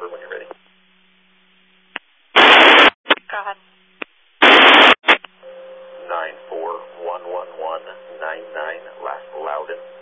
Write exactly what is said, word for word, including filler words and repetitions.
number when you're ready. Go ahead. nine four one one one nine nine, last Loudon.